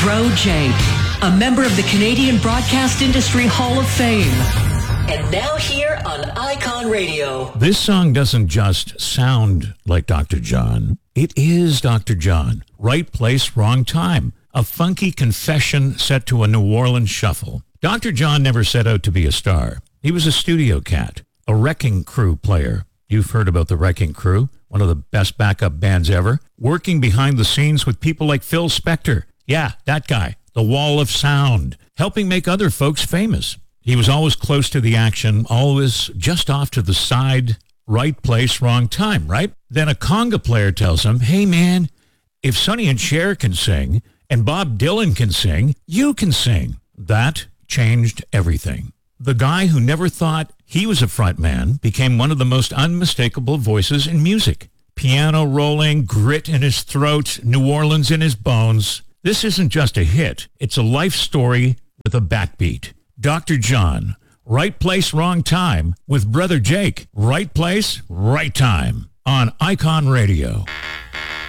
Bro Jake, a member of the Canadian Broadcast Industry Hall of Fame. And now here on Icon Radio. This song doesn't just sound like Dr. John. It is Dr. John. Right place, wrong time. A funky confession set to a New Orleans shuffle. Dr. John never set out to be a star. He was a studio cat, a Wrecking Crew player. You've heard about the Wrecking Crew, one of the best backup bands ever. Working behind the scenes with people like Phil Spector. Yeah, that guy. The Wall of Sound. Helping make other folks famous. He was always close to the action, always just off to the side, right place, wrong time, right? Then a conga player tells him, hey man, if Sonny and Cher can sing and Bob Dylan can sing, you can sing. That changed everything. The guy who never thought he was a front man became one of the most unmistakable voices in music. Piano rolling, grit in his throat, New Orleans in his bones. This isn't just a hit. It's a life story with a backbeat. Dr. John, right place, wrong time, with Brother Jake. Right place, right time on Icon Radio.